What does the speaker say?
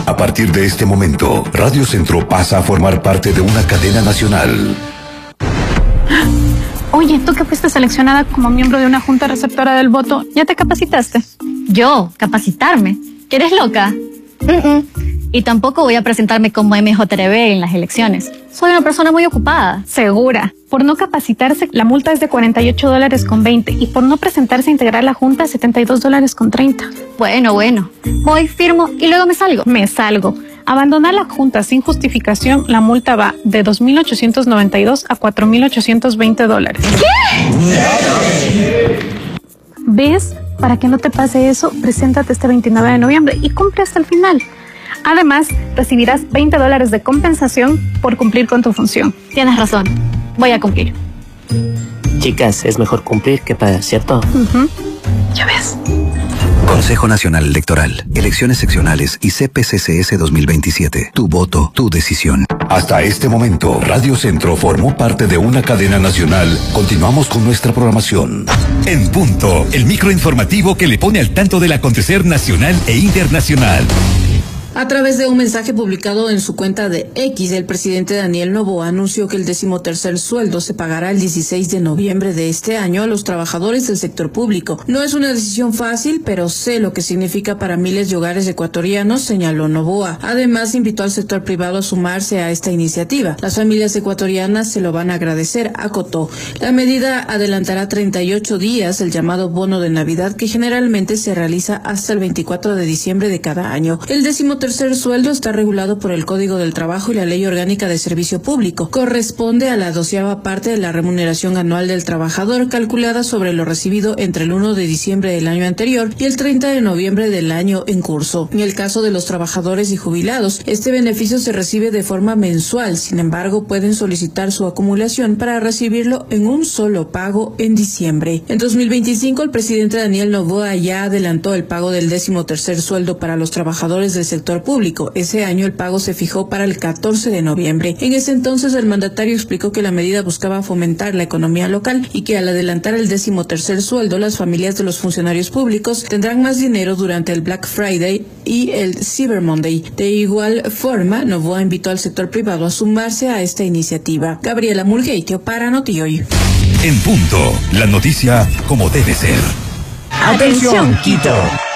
A partir de este momento, Radio Centro pasa a formar parte de una cadena nacional. Oye, tú que fuiste seleccionada como miembro de una junta receptora del voto, ¿ya te capacitaste? ¿Yo? ¿Capacitarme? ¿Que eres loca? Y tampoco voy a presentarme como MJRB en las elecciones. Soy una persona muy ocupada. Segura. Por no capacitarse, la multa es de $48.20 y por no presentarse a integrar la junta, $72.30. Bueno. Voy, firmo y luego me salgo. Me salgo. Abandonar la junta sin justificación, la multa va de $2.892 a $4.820. ¿Qué? ¿Ves? Para que no te pase eso, preséntate este 29 de noviembre y cumple hasta el final. Además, recibirás $20 de compensación por cumplir con tu función. Tienes razón. Voy a cumplir. Chicas, es mejor cumplir que pagar, ¿cierto? Ya ves. Consejo Nacional Electoral, Elecciones Seccionales y CPCCS 2027. Tu voto, tu decisión. Hasta este momento, Radio Centro formó parte de una cadena nacional. Continuamos con nuestra programación. En punto, el microinformativo que le pone al tanto del acontecer nacional e internacional. A través de un mensaje publicado en su cuenta de X, el presidente Daniel Noboa anunció que el 13º sueldo se pagará el 16 de noviembre de este año a los trabajadores del sector público. No es una decisión fácil, pero sé lo que significa para miles de hogares ecuatorianos, señaló Noboa. Además, invitó al sector privado a sumarse a esta iniciativa. Las familias ecuatorianas se lo van a agradecer, acotó. La medida adelantará 38 días el llamado bono de Navidad, que generalmente se realiza hasta el 24 de diciembre de cada año. El 13º sueldo está regulado por el Código del Trabajo y la Ley Orgánica de Servicio Público. Corresponde a la 12ª parte de la remuneración anual del trabajador, calculada sobre lo recibido entre el 1 de diciembre del año anterior y el 30 de noviembre del año en curso. En el caso de los trabajadores y jubilados, este beneficio se recibe de forma mensual. Sin embargo, pueden solicitar su acumulación para recibirlo en un solo pago en diciembre. En 2025, el presidente Daniel Noboa ya adelantó el pago del 13º sueldo para los trabajadores del sector público. Ese año el pago se fijó para el 14 de noviembre. En ese entonces el mandatario explicó que la medida buscaba fomentar la economía local y que al adelantar el 13º sueldo, las familias de los funcionarios públicos tendrán más dinero durante el Black Friday y el Cyber Monday. De igual forma, Noboa invitó al sector privado a sumarse a esta iniciativa. Gabriela Mulgueitio para Notihoy. En punto, la noticia como debe ser. Atención, Quito.